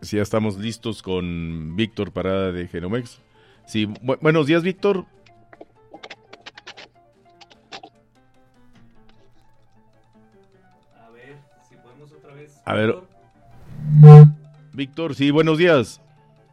Si ya estamos listos con Víctor Parada de Genomex. Sí, buenos días, Víctor. A ver, si podemos otra vez. A ver, Víctor, sí, buenos días.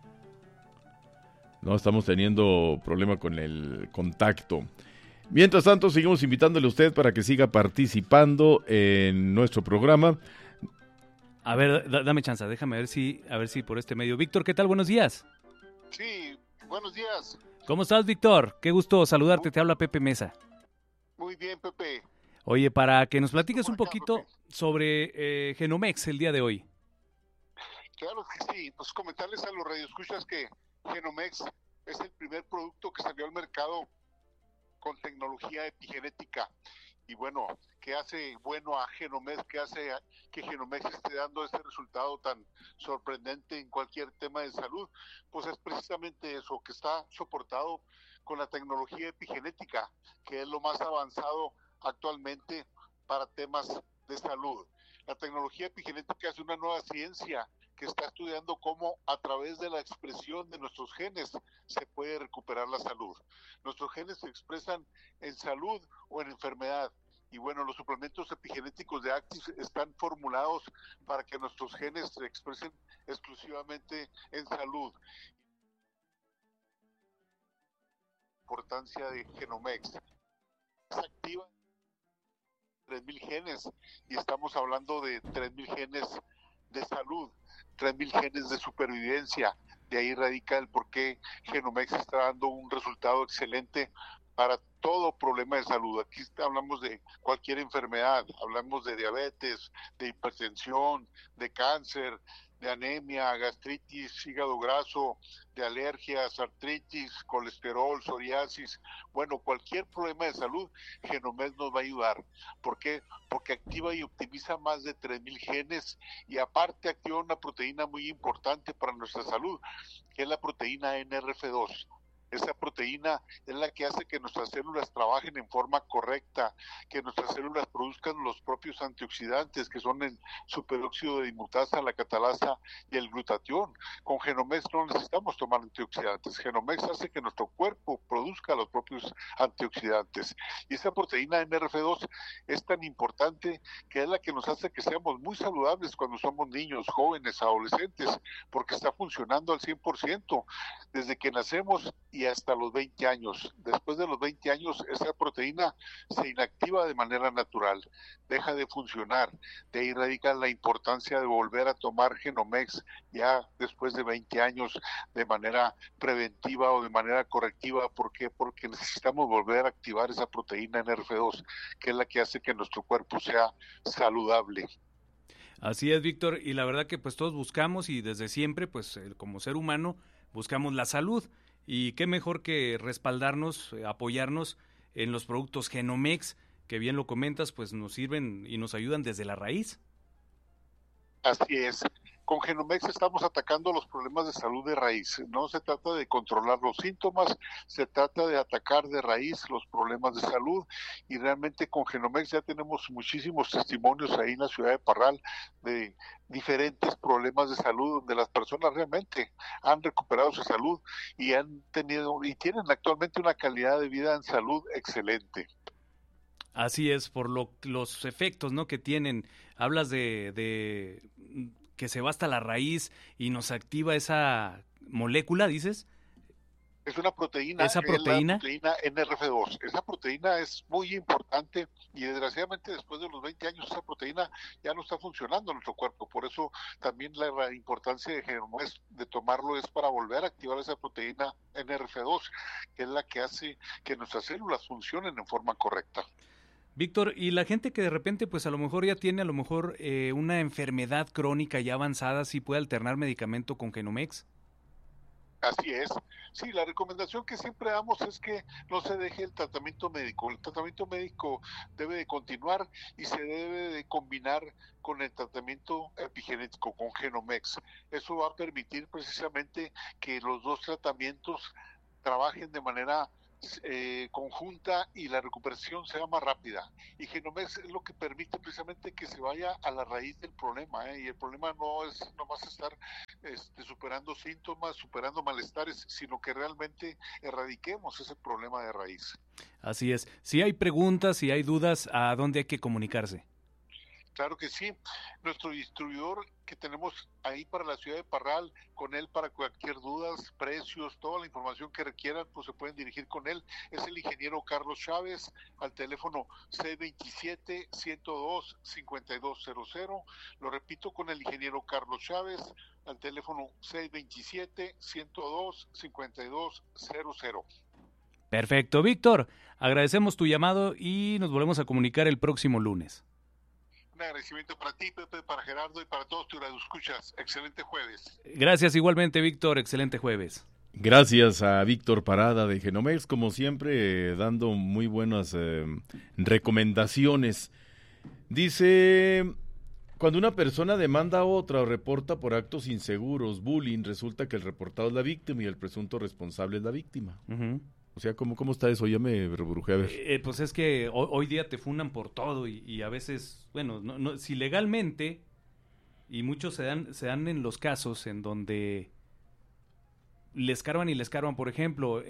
No, estamos teniendo problema con el contacto. Mientras tanto, seguimos invitándole a usted para que siga participando en nuestro programa. A ver, dame chance, déjame ver si por este medio. Víctor, ¿qué tal? Buenos días. Sí, buenos días. ¿Cómo estás, Víctor? Qué gusto saludarte, te habla Pepe Mesa. Muy bien, Pepe. Oye, para que nos platiques un Por acá, poquito Pepe. sobre Genomex el día de hoy. Claro que sí, pues comentarles a los radioescuchas que Genomex es el primer producto que salió al mercado con tecnología epigenética. Y bueno, ¿qué hace bueno a Genomex? ¿Qué hace que Genomex esté dando este resultado tan sorprendente en cualquier tema de salud? Pues es precisamente eso, que está soportado con la tecnología epigenética, que es lo más avanzado actualmente para temas de salud. La tecnología epigenética es una nueva ciencia que está estudiando cómo a través de la expresión de nuestros genes se puede recuperar la salud. Nuestros genes se expresan en salud o en enfermedad. Y bueno, los suplementos epigenéticos de Actis están formulados para que nuestros genes se expresen exclusivamente en salud. Importancia de Genomex. Es activa 3.000 genes y estamos hablando de 3.000 genes de salud, 3.000 genes de supervivencia. De ahí radica el por qué Genomex está dando un resultado excelente para todo problema de salud. Aquí hablamos de cualquier enfermedad, hablamos de diabetes, de hipertensión, de cáncer, de anemia, gastritis, hígado graso, de alergias, artritis, colesterol, psoriasis. Bueno, cualquier problema de salud, Genomex nos va a ayudar. ¿Por qué? Porque activa y optimiza más de 3.000 genes y aparte activa una proteína muy importante para nuestra salud, que es la proteína NRF2. Esa proteína es la que hace que nuestras células trabajen en forma correcta, que nuestras células produzcan los propios antioxidantes, que son el superóxido de dismutasa, la catalasa y el glutatión. Con Genomex no necesitamos tomar antioxidantes. Genomex hace que nuestro cuerpo produzca los propios antioxidantes. Y esa proteína NRF2 es tan importante que es la que nos hace que seamos muy saludables cuando somos niños, jóvenes, adolescentes, porque está funcionando al 100% desde que nacemos y hasta los 20 años. Después de los 20 años, esa proteína se inactiva de manera natural, deja de funcionar. De ahí radica la importancia de volver a tomar Genomex ya después de 20 años de manera preventiva o de manera correctiva. ¿Por qué? Porque necesitamos volver a activar esa proteína NRF2, que es la que hace que nuestro cuerpo sea saludable. Así es, Víctor, y la verdad que pues todos buscamos y desde siempre, pues como ser humano, buscamos la salud. Y qué mejor que respaldarnos, apoyarnos en los productos Genomex, que bien lo comentas, pues nos sirven y nos ayudan desde la raíz. Así es. Con Genomex estamos atacando los problemas de salud de raíz. No se trata de controlar los síntomas, se trata de atacar de raíz los problemas de salud. Y realmente con Genomex ya tenemos muchísimos testimonios ahí en la ciudad de Parral de diferentes problemas de salud donde las personas realmente han recuperado su salud y han tenido y tienen actualmente una calidad de vida en salud excelente. Así es, por los efectos, ¿no?, que tienen. Hablas de que se va hasta la raíz y nos activa esa molécula, ¿dices? Es una proteína, Esa es la proteína. proteína NRF2. Esa proteína es muy importante y desgraciadamente después de los 20 años esa proteína ya no está funcionando en nuestro cuerpo. Por eso también la importancia de Genomex de tomarlo es para volver a activar esa proteína NRF2, que es la que hace que nuestras células funcionen en forma correcta. Víctor, y la gente que de repente, pues a lo mejor ya tiene una enfermedad crónica ya avanzada, ¿sí puede alternar medicamento con Genomex? Así es. Sí, la recomendación que siempre damos es que no se deje el tratamiento médico. El tratamiento médico debe de continuar y se debe de combinar con el tratamiento epigenético, con Genomex. Eso va a permitir precisamente que los dos tratamientos trabajen de manera conjunta y la recuperación sea más rápida. Y Genomex es lo que permite precisamente que se vaya a la raíz del problema, y el problema no es nomás estar superando síntomas, superando malestares, sino que realmente erradiquemos ese problema de raíz. Así es. Si hay preguntas, si hay dudas, ¿a dónde hay que comunicarse? Claro que sí. Nuestro distribuidor que tenemos ahí para la ciudad de Parral, con él para cualquier duda, precios, toda la información que requieran, pues se pueden dirigir con él. Es el ingeniero Carlos Chávez, al teléfono 627-102-5200. Lo repito, con el ingeniero Carlos Chávez, al teléfono 627-102-5200. Perfecto, Víctor. Agradecemos tu llamado y nos volvemos a comunicar el próximo lunes. Un agradecimiento para ti, Pepe, para Gerardo y para todos tus radioescuchas. Excelente jueves. Gracias igualmente, Víctor. Excelente jueves. Gracias a Víctor Parada de Genomex, como siempre, dando muy buenas recomendaciones. Dice, cuando una persona demanda a otra o reporta por actos inseguros, bullying, resulta que el reportado es la víctima y el presunto responsable es la víctima. Uh-huh. O sea, ¿cómo está eso? Ya me reburujé a ver. Pues es que hoy día te funan por todo y a veces, bueno, si legalmente, y muchos se dan en los casos en donde les carban, por ejemplo,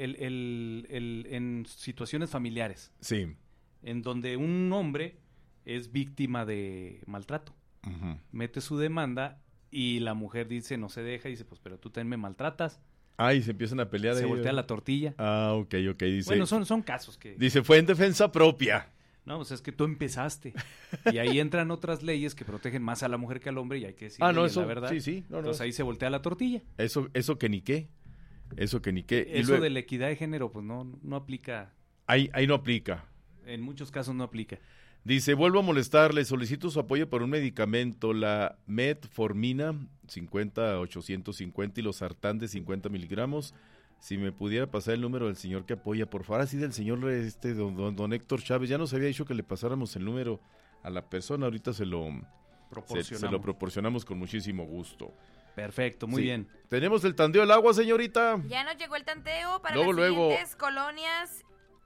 en situaciones familiares. Sí. En donde un hombre es víctima de maltrato. Uh-huh. Mete su demanda y la mujer dice, no se deja, y dice, pues, pero tú también me maltratas. Ah, y se empiezan a pelear. Se ahí, voltea la tortilla. Ah, ok, dice. Bueno, son casos que... Dice, fue en defensa propia. No, pues es que tú empezaste. Y ahí entran otras leyes que protegen más a la mujer que al hombre y hay que decir eso, la verdad. Sí. No, entonces ahí se voltea la tortilla. Eso que ni qué. Eso que ni qué. Eso luego, de la equidad de género, pues no aplica. Ahí no aplica. En muchos casos no aplica. Dice, vuelvo a molestarle, solicito su apoyo por un medicamento, la Metformina 50-850 y los Sartán de 50 miligramos. Si me pudiera pasar el número del señor que apoya, por favor, así del señor don Héctor Chávez. Ya nos había dicho que le pasáramos el número a la persona, ahorita se lo proporcionamos con muchísimo gusto. Perfecto, muy bien. ¿Tenemos el tandeo del agua, señorita? Ya nos llegó el tanteo para luego, las siguientes colonias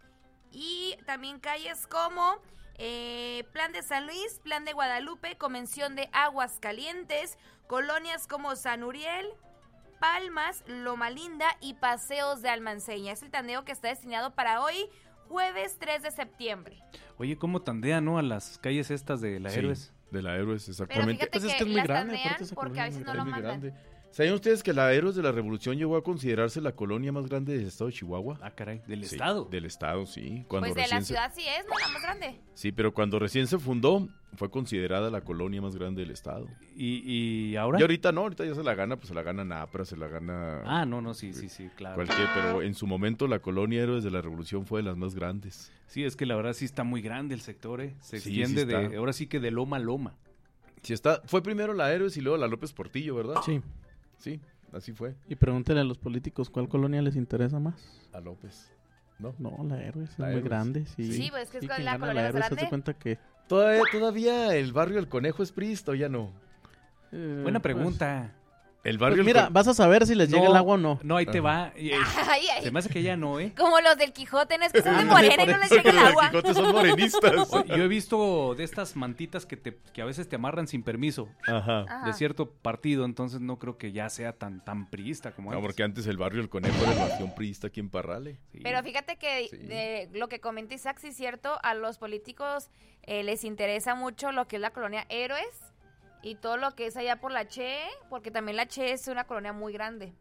y también calles como Plan de San Luis, Plan de Guadalupe, Convención de Aguascalientes, colonias como San Uriel, Palmas, Loma Linda y Paseos de Almanceña. Es el tandeo que está destinado para hoy, jueves 3 de septiembre. Oye, ¿cómo tandea, no? A las calles estas de la Héroes. De la Héroes, exactamente. Pero fíjate que es muy grande, porque a veces no lo mandan. Grande. ¿Sabían ustedes que la Héroes de la Revolución llegó a considerarse la colonia más grande del estado de Chihuahua? Ah, caray, ¿del estado? Del estado, sí. Pues de la ciudad sí es, ¿no? La más grande. Sí, pero cuando recién se fundó, fue considerada la colonia más grande del estado. ¿Y ahora? Y ahorita no, ahorita ya se la gana, pues se la gana Napra, se la gana... Ah, no, sí, claro. Pero en su momento la colonia Héroes de la Revolución fue de las más grandes. Sí, es que la verdad sí está muy grande el sector, Se extiende ahora sí que de loma a loma. Sí fue primero la Héroes y luego la López Portillo, ¿verdad? Sí, así fue. Y pregúntele a los políticos cuál colonia les interesa más. A López. No, la Héroes es muy grande, sí. Sí, pues es que es la colonia más grande. Se cuenta que... ¿Todavía el barrio El Conejo es priista o ya no? Buena pregunta. El barrio mira, vas a saber si les llega el agua o no. No, ahí te va. Se me hace que ya no, Como los del Quijote, no es que son de morena y no les llega el agua. Los del Quijote son morenistas. Yo he visto de estas mantitas que a veces te amarran sin permiso. Ajá. De cierto partido, entonces no creo que ya sea tan priista como antes. No, porque antes el barrio El Conejo era la nación priista aquí en Parrale. Sí. Pero fíjate que de lo que comenta Isaac, sí es cierto, a los políticos les interesa mucho lo que es la colonia Héroes. Y todo lo que es allá por la Che, porque también la Che es una colonia muy grande.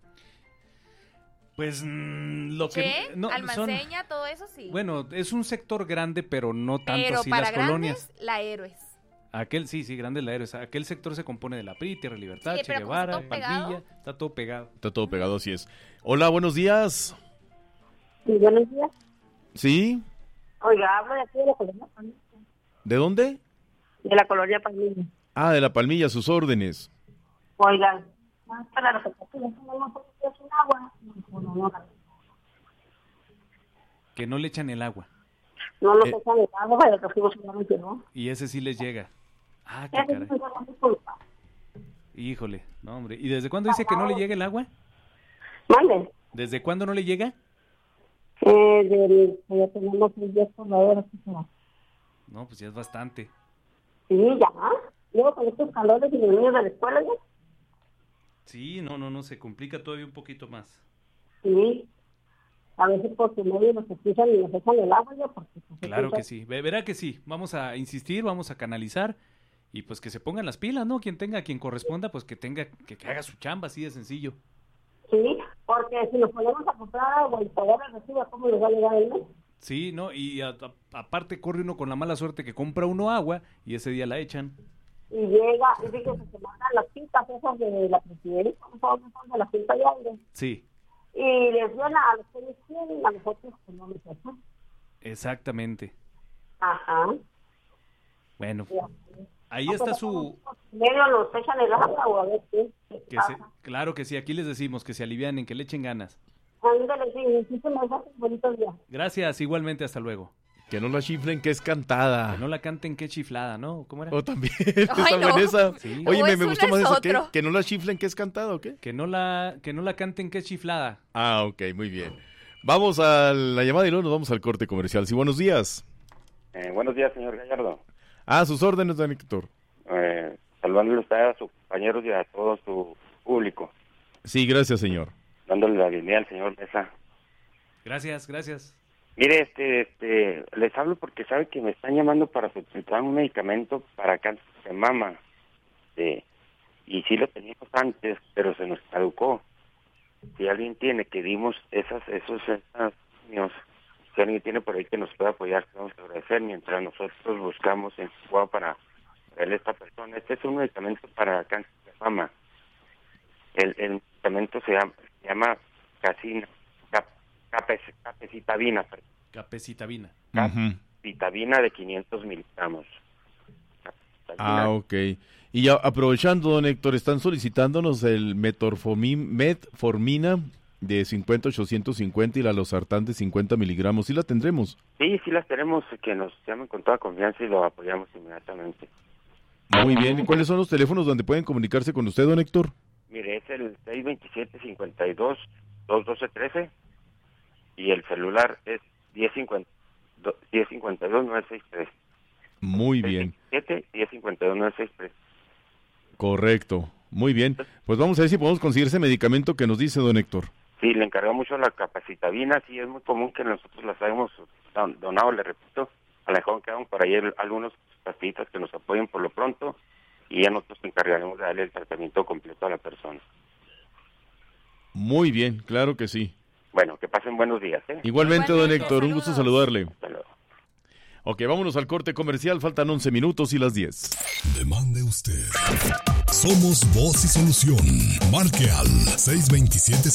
Pues lo Che, que... No, Almanceña, todo eso sí. Bueno, es un sector grande, pero no tanto así para las colonias. Grandes, la Héroes. Sí, grande la Héroes. Aquel sector se compone de La Pri, Tierra Libertad, sí, Che Guevara, Palmilla. Está todo pegado. Está todo pegado, así es. Hola, buenos días. Sí, buenos días. ¿Sí? Oiga, hablo de aquí de la colonia Palmilla. ¿De dónde? De la colonia Palmilla. Ah, de la Palmilla, sus órdenes. Oigan, para los que agua, que no le echan el agua. No lo echan el agua, para que fuimos solamente, ¿no? Y ese sí les llega. Ah, qué caray. Híjole, no, hombre. ¿Y desde cuándo dice que no le llega el agua? ¿Mande? ¿Desde cuándo no le llega? Ya tenemos 10 pobladores. No, pues ya es bastante. Sí, ya. Luego con estos calores y los niños de la escuela, ¿ya? Sí, no, se complica todavía un poquito más. Sí. A veces por su medio nos escuchan y nos echan el agua, ¿ya? Porque, pues, claro que sí, verá que sí. Vamos a insistir, vamos a canalizar y pues que se pongan las pilas, ¿no? Quien corresponda, pues que haga su chamba, así de sencillo. Sí, porque si nos ponemos a comprar agua y pagar el recibo, ¿cómo les va a llegar el mes? Sí, ¿no? Y aparte corre uno con la mala suerte que compra uno agua y ese día la echan. Y llega, y dice que se mandan las cintas esas de la presidencia, son de la cinta de aire. Sí. Y les llena a los que les quieren, a nosotros que no les echan. Exactamente. Ajá. Bueno, Sí. ahí está su... Medio nos echan el agua o a ver qué pasa. Claro que sí, aquí les decimos que se alivianen, que le echen ganas. Ándale, sí, muchísimas gracias, bonito día. Gracias, igualmente, hasta luego. Que no la chiflen, que es cantada. Que no la canten, qué chiflada, ¿no? ¿Cómo era? O también, Ay, no. esa. Sí. Oye, No, me es gustó uno, más es eso. ¿Qué? otro. Que no la chiflen, que es cantada, ¿o qué? Que no la canten, qué chiflada. Ah, ok, muy bien. Vamos a la llamada y luego nos vamos al corte comercial. Sí, buenos días. Buenos días, señor Gallardo. A sus órdenes, don Héctor. Saludándole a usted, a sus compañeros y a todo su público. Sí, gracias, señor. Dándole la bienvenida al señor Mesa. Gracias. Mire, les hablo porque sabe que me están llamando para sustituir un medicamento para cáncer de mama. Y sí lo teníamos antes, pero se nos caducó. Si alguien tiene que dimos esos niños, si alguien tiene por ahí que nos pueda apoyar, vamos a agradecer mientras nosotros buscamos en Chihuahua para darle a esta persona. Este es un medicamento para cáncer de mama. El medicamento se llama capecitabina. Capecitabina. Capecitabina de 500 miligramos. Ah, ok. Y ya, aprovechando, don Héctor, están solicitándonos el metformina de 50-850 y la losartán de 50 miligramos. ¿Sí la tendremos? Sí, las tenemos, que nos llamen con toda confianza y lo apoyamos inmediatamente. Muy bien. ¿Y cuáles son los teléfonos donde pueden comunicarse con usted, don Héctor? Mire, es el 627-52-212-13 y el celular es 1052-963. Muy bien. 627-1052-963. Correcto. Muy bien. Pues vamos a ver si podemos conseguir ese medicamento que nos dice don Héctor. Sí, le encargó mucho la capacitabina. Sí, es muy común que nosotros las hayamos donado, le repito. A lo mejor quedan por ahí algunos pastillitas que nos apoyen por lo pronto y ya nosotros nos encargaremos de darle el tratamiento completo a la persona. Muy bien, claro que sí. Bueno, que pasen buenos días, ¿eh? Igualmente, don Igualmente, Héctor, un gusto saludos. saludarle. Hasta luego. Ok, vámonos al corte comercial, faltan 11 minutos y las 10. Demande usted. Somos Voz y Solución. Marque al 627